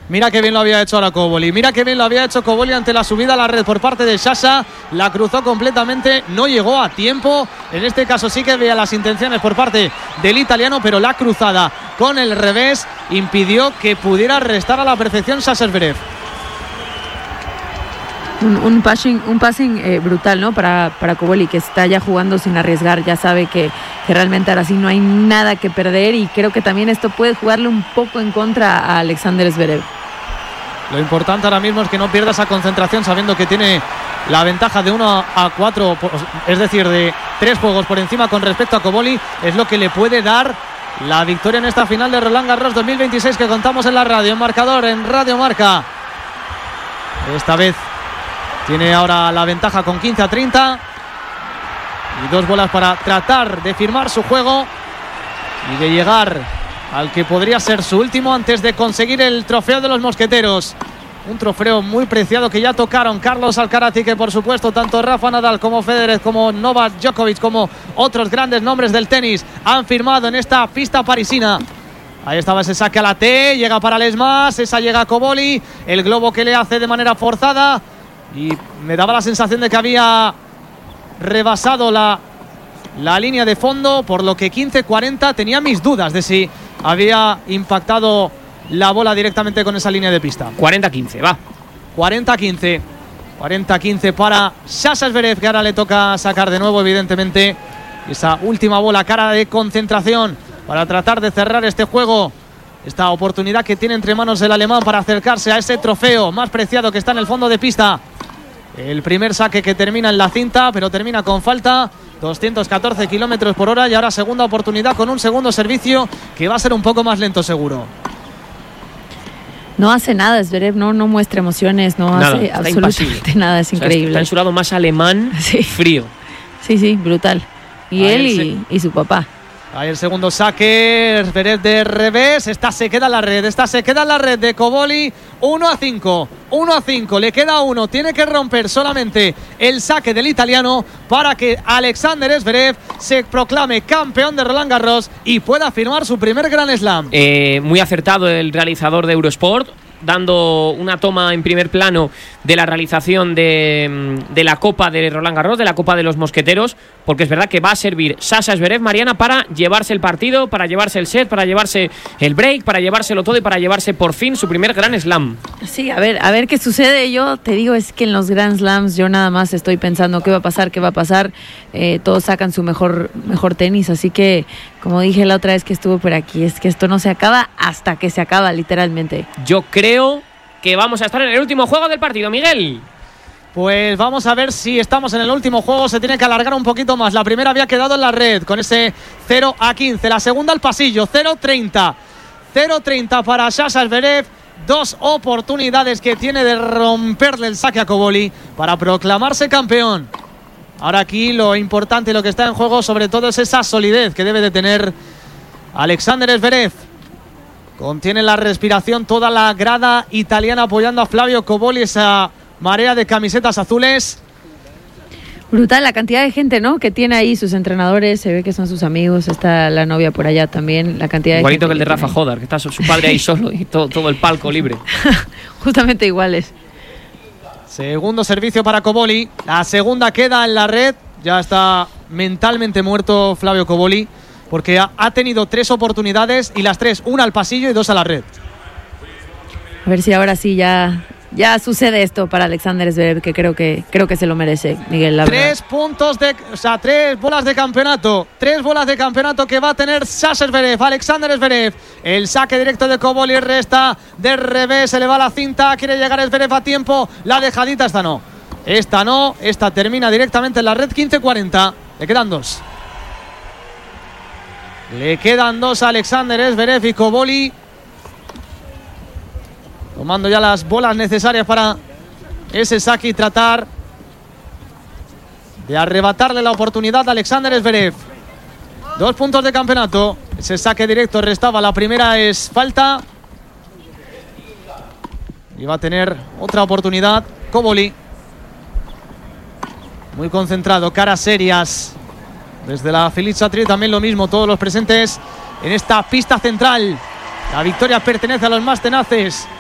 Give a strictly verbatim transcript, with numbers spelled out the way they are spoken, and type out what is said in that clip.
Mira qué bien lo había hecho ahora Koboli. Mira qué bien lo había hecho Koboli ante la subida a la red por parte de Sasha. La cruzó completamente. No llegó a tiempo. En este caso sí que veía las intenciones por parte del italiano, pero la cruzada con el revés impidió que pudiera restar a la perfección Sasha Zverev. Un, un passing, un passing eh, brutal, ¿no? Para, para Koboli, que está ya jugando sin arriesgar. Ya sabe que, que realmente ahora sí no hay nada que perder, y creo que también esto puede jugarle un poco en contra a Alexander Zverev. Lo importante ahora mismo es que no pierda esa concentración, sabiendo que tiene la ventaja de uno a cuatro, es decir, de tres juegos por encima con respecto a Koboli. Es lo que le puede dar la victoria en esta final de Roland Garros dos mil veintiséis que contamos en la radio, en marcador, en Radio Marca. Esta vez tiene ahora la ventaja con quince a treinta y dos bolas para tratar de firmar su juego y de llegar al que podría ser su último antes de conseguir el trofeo de los mosqueteros. Un trofeo muy preciado que ya tocaron Carlos Alcaraz, y que por supuesto tanto Rafa Nadal como Federer, como Novak Djokovic, como otros grandes nombres del tenis han firmado en esta pista parisina. Ahí estaba ese saque a la T, llega para Lesmas, esa llega a Koboli, el globo que le hace de manera forzada, y me daba la sensación de que había rebasado la, la línea de fondo, por lo que quince cuarenta. Tenía mis dudas de si había impactado la bola directamente con esa línea de pista. cuarenta quince, va. cuarenta quince. cuarenta quince para Sasha Zverev, que ahora le toca sacar de nuevo, evidentemente, esa última bola, cara de concentración, para tratar de cerrar este juego. Esta oportunidad que tiene entre manos el alemán para acercarse a ese trofeo más preciado que está en el fondo de pista. El primer saque que termina en la cinta, pero termina con falta. doscientos catorce kilómetros por hora. Y ahora segunda oportunidad con un segundo servicio que va a ser un poco más lento, seguro. No hace nada Zverev, no, no muestra emociones, no nada, hace absolutamente impasible. Nada, es increíble. O sea, está en su lado más alemán, sí. Frío. Sí, sí, brutal. Y ahí él y, se... y su papá. Ahí el segundo saque, Zverev de revés. Esta se queda en la red, esta se queda en la red de Koboli. uno a cinco, uno a cinco, le queda uno. Tiene que romper solamente el saque del italiano para que Alexander Zverev se proclame campeón de Roland Garros y pueda firmar su primer Grand Slam. Eh, muy acertado el realizador de Eurosport, dando una toma en primer plano de la realización de, de la Copa de Roland Garros, de la Copa de los Mosqueteros, porque es verdad que va a servir Sasha Zverev, Mariana, para llevarse el partido, para llevarse el set, para llevarse el break, para llevárselo todo y para llevarse por fin su primer Grand Slam. Sí, a ver, a ver qué sucede. Yo te digo, es que en los Grand Slams yo nada más estoy pensando qué va a pasar, qué va a pasar. Eh, todos sacan su mejor, mejor tenis, así que, como dije la otra vez que estuve por aquí, es que esto no se acaba hasta que se acaba, literalmente. Yo creo que vamos a estar en el último juego del partido, Miguel. Pues vamos a ver si estamos en el último juego. Se tiene que alargar un poquito más. La primera había quedado en la red con ese cero a quince. La segunda al pasillo, cero treinta. cero treinta para Sasha Zverev. Dos oportunidades que tiene de romperle el saque a Koboli para proclamarse campeón. Ahora aquí lo importante, lo que está en juego sobre todo, es esa solidez que debe de tener Alexander Zverev. Contiene la respiración toda la grada italiana apoyando a Flavio Koboli, esa marea de camisetas azules. Brutal la cantidad de gente, ¿no?, que tiene ahí, sus entrenadores, se ve que son sus amigos, está la novia por allá también, la cantidad de igualito gente que el de Rafa Jodar, que está su padre ahí solo y todo, todo el palco libre. Justamente iguales. Segundo servicio para Koboli, la segunda queda en la red. Ya está mentalmente muerto Flavio Koboli, porque ha, ha tenido tres oportunidades y las tres, una al pasillo y dos a la red. A ver si ahora sí ya, ya sucede esto para Alexander Zverev, que creo que creo que se lo merece, Miguel. La tres verdad. puntos de, o sea, tres bolas de campeonato, tres bolas de campeonato que va a tener Sasha Zverev, Alexander Zverev. El saque directo de Koboli, resta de revés, se le va la cinta, quiere llegar Zverev a tiempo, la dejadita esta no, esta no, esta termina directamente en la red. Quince cuarenta, le quedan dos. Le quedan dos a Alexander Zverev y Koboli, tomando ya las bolas necesarias para ese saque y tratar de arrebatarle la oportunidad a Alexander Zverev. Dos puntos de campeonato. Ese saque directo restaba. La primera es falta. Y va a tener otra oportunidad Koboli. Muy concentrado, caras serias. Desde la Felice Tree también lo mismo, todos los presentes en esta pista central. La victoria pertenece a los más tenaces.